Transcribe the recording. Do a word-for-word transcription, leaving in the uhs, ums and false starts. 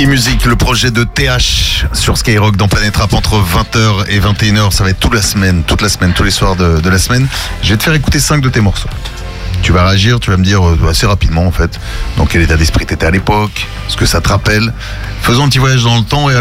E-Music, le projet de T H sur Skyrock dans Planète Rap entre vingt heures et vingt et une heures. Ça va être toute la semaine, toute la semaine, tous les soirs de, de la semaine. Je vais te faire écouter cinq de tes morceaux. Tu vas réagir, tu vas me dire euh, assez rapidement en fait dans quel état d'esprit t'étais à l'époque, ce que ça te rappelle. Faisons un petit voyage dans le temps et